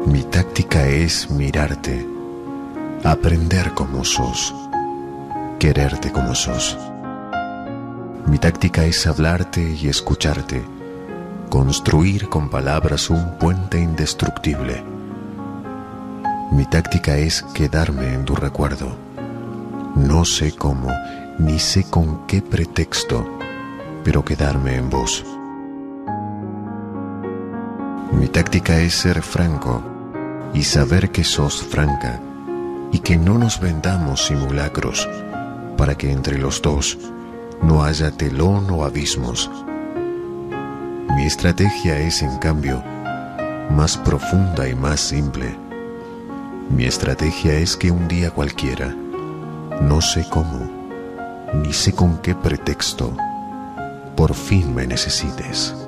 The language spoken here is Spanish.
Mi táctica es mirarte, aprender como sos, quererte como sos. Mi táctica es hablarte y escucharte, construir con palabras un puente indestructible. Mi táctica es quedarme en tu recuerdo. No sé cómo, ni sé con qué pretexto, pero quedarme en vos. Mi táctica es ser franco y saber que sos franca y que no nos vendamos simulacros para que entre los dos no haya telón o abismos. Mi estrategia es, en cambio, más profunda y más simple. Mi estrategia es que un día cualquiera, no sé cómo, ni sé con qué pretexto, por fin me necesites.